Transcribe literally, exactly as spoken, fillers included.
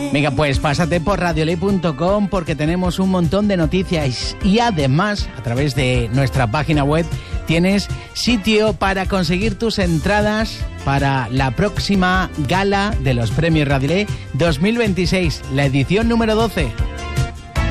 Venga, pues pásate por radioley punto com porque tenemos un montón de noticias y además, a través de nuestra página web, tienes sitio para conseguir tus entradas para la próxima gala de los Premios Radioley dos mil veintiséis, la edición número doce.